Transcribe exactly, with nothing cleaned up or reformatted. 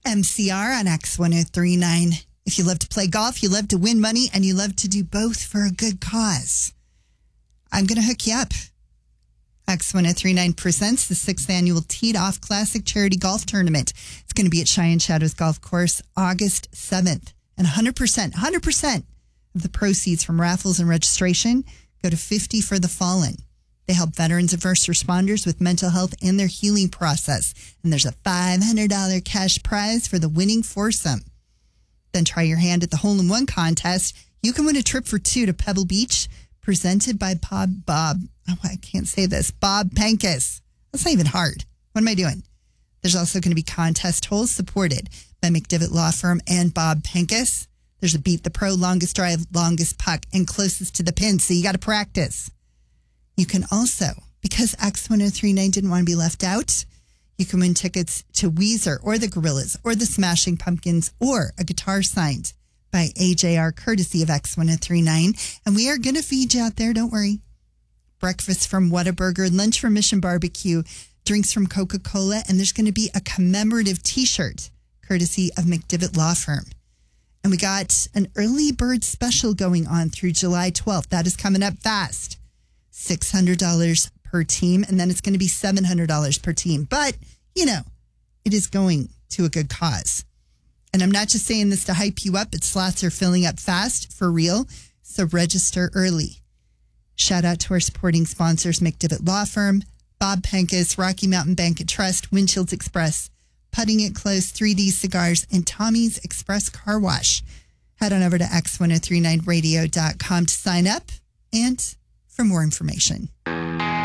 M C R on X one oh three point nine. If you love to play golf, you love to win money, and you love to do both for a good cause, I'm going to hook you up. X one oh three point nine presents the sixth annual Teed Off Classic Charity Golf Tournament. It's going to be at Cheyenne Shadows Golf Course August seventh. And one hundred percent, one hundred percent of the proceeds from raffles and registration go to fifty for the Fallen. They help veterans and first responders with mental health and their healing process. And there's a five hundred dollars cash prize for the winning foursome. Then try your hand at the hole-in-one contest. You can win a trip for two to Pebble Beach, presented by Bob, Bob, oh, I can't say this, Bob Pincus. That's not even hard. What am I doing? There's also going to be contest holes supported by McDivitt Law Firm and Bob Pincus. There's a Beat the Pro, longest drive, longest puck, and closest to the pin, so you got to practice. You can also, because X one oh three point nine didn't want to be left out, you can win tickets to Weezer or the Gorillaz or the Smashing Pumpkins or a guitar signed by A J R, courtesy of X one oh three point nine. And we are going to feed you out there, don't worry. Breakfast from Whataburger, lunch from Mission Barbecue, drinks from Coca-Cola, and there's going to be a commemorative T-shirt, courtesy of McDivitt Law Firm. And we got an early bird special going on through July twelfth. That is coming up fast. six hundred dollars per team, and then it's going to be seven hundred dollars per team. But, you know, it is going to a good cause. And I'm not just saying this to hype you up, but slots are filling up fast, for real, so register early. Shout out to our supporting sponsors, McDivitt Law Firm, Bob Pincus, Rocky Mountain Bank and Trust, Windshields Express, Putting It Close, three D Cigars, and Tommy's Express Car Wash. Head on over to X one oh three point nine radio dot com to sign up and for more information.